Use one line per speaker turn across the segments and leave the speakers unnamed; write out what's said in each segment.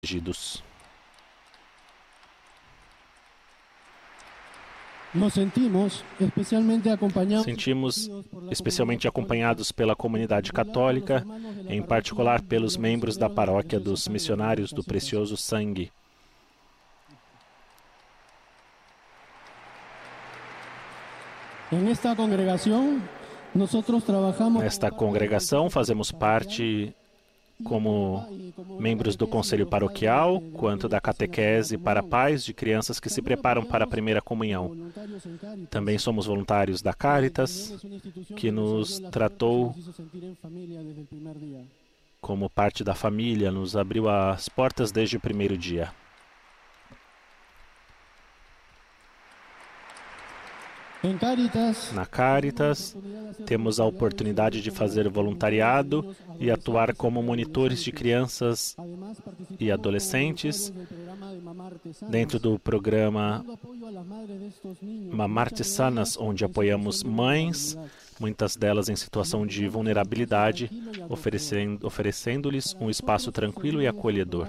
protegidos.
Nos sentimos
especialmente acompanhados pela comunidade católica, em particular pelos membros da paróquia dos Missionários do Precioso Sangue.
Nesta
congregação fazemos parte como membros do conselho paroquial, quanto da catequese para pais de crianças que se preparam para a primeira comunhão. Também somos voluntários da Caritas, que nos tratou como parte da família, nos abriu as portas desde o primeiro dia. Na Caritas, temos a oportunidade de fazer voluntariado e atuar como monitores de crianças e adolescentes dentro do programa Mamarte Sanas, onde apoiamos mães, muitas delas em situação de vulnerabilidade, oferecendo-lhes um espaço tranquilo e acolhedor.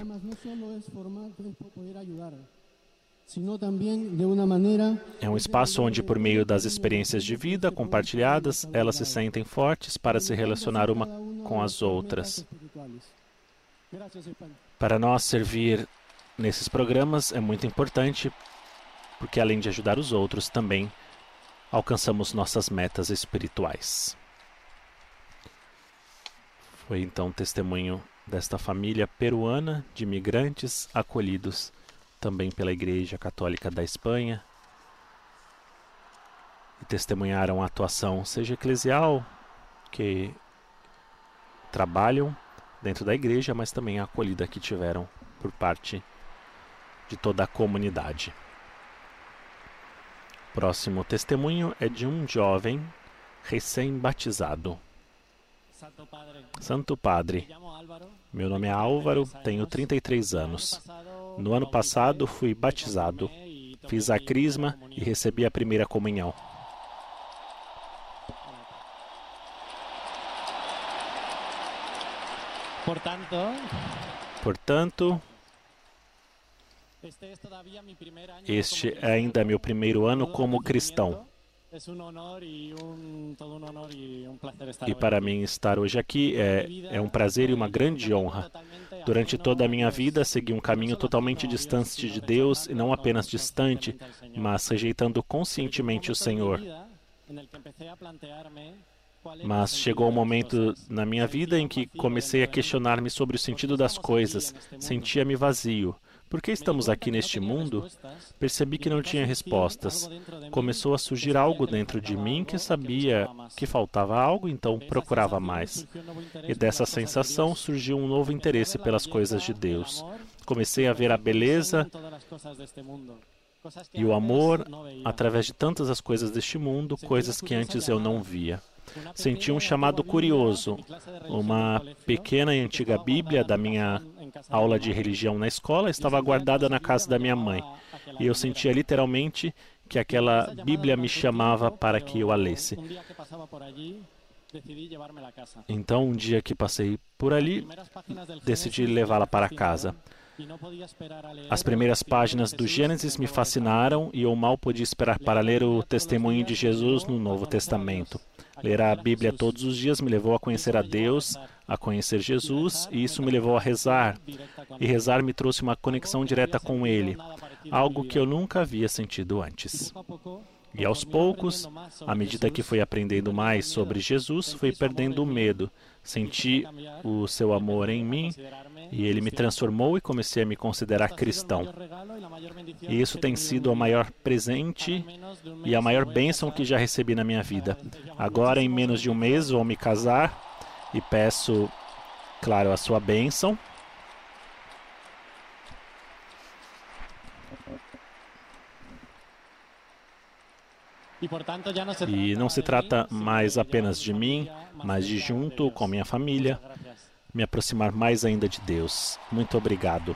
É um espaço onde, por meio das experiências de vida compartilhadas, elas se sentem fortes para se relacionar uma com as outras. Para nós, servir nesses programas é muito importante, porque além de ajudar os outros, também alcançamos nossas metas espirituais. Foi então o testemunho desta família peruana de imigrantes acolhidos também pela Igreja Católica da Espanha, e testemunharam a atuação, seja eclesial, que trabalham dentro da igreja, mas também a acolhida que tiveram por parte de toda a comunidade. Próximo testemunho é de um jovem recém-batizado. Santo Padre, meu nome é Álvaro, tenho 33 anos. No ano passado fui batizado, fiz a crisma e recebi a primeira comunhão. Portanto, este é ainda meu primeiro ano como cristão. E para mim estar hoje aqui é um prazer e uma grande honra. Durante toda a minha vida, segui um caminho totalmente distante de Deus, e não apenas distante, mas rejeitando conscientemente o Senhor. Mas chegou um momento na minha vida em que comecei a questionar-me sobre o sentido das coisas, sentia-me vazio. Por que estamos aqui neste mundo? Percebi que não tinha respostas. Começou a surgir algo dentro de mim que sabia que faltava algo, então procurava mais. E dessa sensação surgiu um novo interesse pelas coisas de Deus. Comecei a ver a beleza e o amor através de tantas as coisas deste mundo, coisas que antes eu não via. Senti um chamado curioso. Uma pequena e antiga Bíblia da minha aula de religião na escola estava guardada na casa da minha mãe. E eu sentia literalmente que aquela Bíblia me chamava para que eu a lesse. Então, um dia que passei por ali, decidi levá-la para casa. As primeiras páginas do Gênesis me fascinaram e eu mal podia esperar para ler o testemunho de Jesus no Novo Testamento. Ler a Bíblia todos os dias me levou a conhecer a Deus, a conhecer Jesus, e isso me levou a rezar. E rezar me trouxe uma conexão direta com Ele, algo que eu nunca havia sentido antes. E aos poucos, à medida que fui aprendendo mais sobre Jesus, fui perdendo o medo. Senti o seu amor em mim e ele me transformou e comecei a me considerar cristão. E isso tem sido o maior presente e a maior bênção que já recebi na minha vida. Agora, em menos de um mês, vou me casar e peço, claro, a sua bênção. E não se trata mais apenas de mim, mas de junto com minha família, me aproximar mais ainda de Deus. Muito obrigado.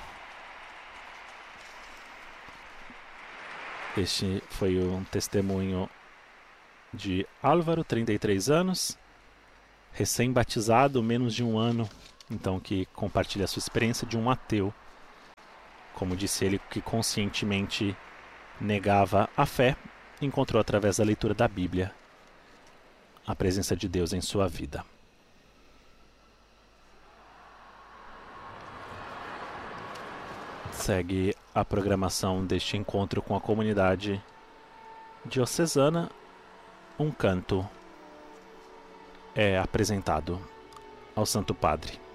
Este foi um testemunho de Álvaro, 33 anos, recém-batizado, menos de um ano, então que compartilha a sua experiência de um ateu Como disse ele, que conscientemente negava a fé, encontrou através da leitura da Bíblia a presença de Deus em sua vida. Segue a programação deste encontro com a comunidade diocesana. Um canto é apresentado ao Santo Padre.